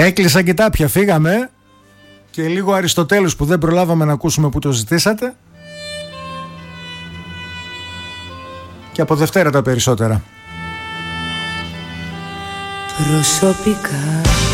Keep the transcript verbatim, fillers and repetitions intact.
Έκλεισα και τάπια, φύγαμε. Και λίγο Αριστοτέλους που δεν προλάβαμε να ακούσουμε που το ζητήσατε. Και από Δευτέρα τα περισσότερα. Προσωπικά